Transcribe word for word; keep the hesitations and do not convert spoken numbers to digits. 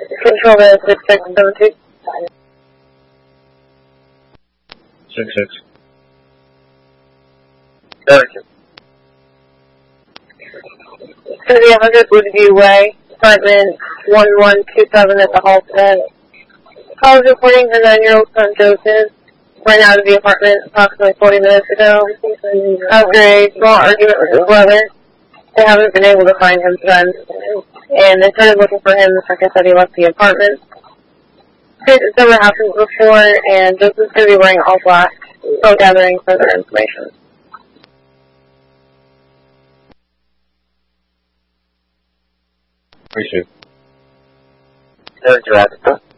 Control to six six seven two. Six six. Seven two. thirty one hundred Woodview Way, apartment one one two seven at the Halstead. Call is reporting her nine-year-old son Joseph ran out of the apartment approximately forty minutes ago after a small argument with his brother. They haven't been able to find him since, and they started looking for him the second that he left the apartment. It's never happened before, and Joseph's going to be wearing all black, still gathering further information. Appreciate it. Seven two.